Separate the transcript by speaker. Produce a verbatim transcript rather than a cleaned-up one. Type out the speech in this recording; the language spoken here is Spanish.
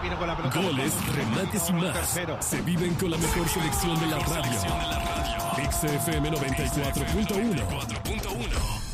Speaker 1: viene con la pelota.
Speaker 2: Goles, remates y más. Se viven con la mejor selección de la radio. X F M noventa y cuatro punto uno.